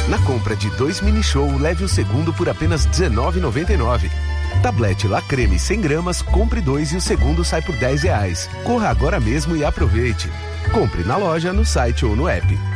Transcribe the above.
Na compra de 2 mini show, leve o segundo por apenas R$19,99. Tablete La Creme 100 gramas, compre 2 e o segundo sai por R$10. Corra agora mesmo e aproveite. Compre na loja, no site ou no app.